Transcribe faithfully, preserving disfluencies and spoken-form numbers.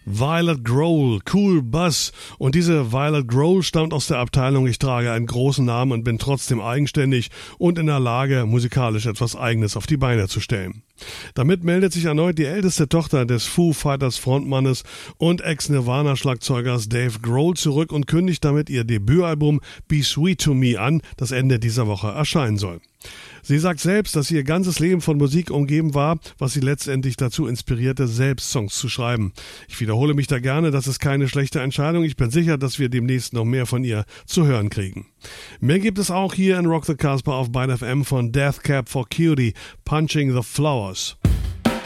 Violet Grohl, Cool Buzz. Und diese Violet Grohl stammt aus der Abteilung Ich trage einen großen Namen und bin trotzdem eigenständig und in der Lage, musikalisch etwas Eigenes auf die Beine zu stellen. Damit meldet sich erneut die älteste Tochter des Foo Fighters Frontmannes und Ex-Nirvana-Schlagzeugers Dave Grohl zurück und kündigt damit ihr Debütalbum Be Sweet to Me an, das Ende dieser Woche erscheinen soll. Sie sagt selbst, dass ihr ganzes Leben von Musik umgeben war, was sie letztendlich dazu inspirierte, selbst Songs zu schreiben. Ich wiederhole mich da gerne, das ist keine schlechte Entscheidung. Ich bin sicher, dass wir demnächst noch mehr von ihr zu hören kriegen. Mehr gibt es auch hier in Rock the Casbah auf Byte F M von Death Cab for Cutie, Punching the Flowers.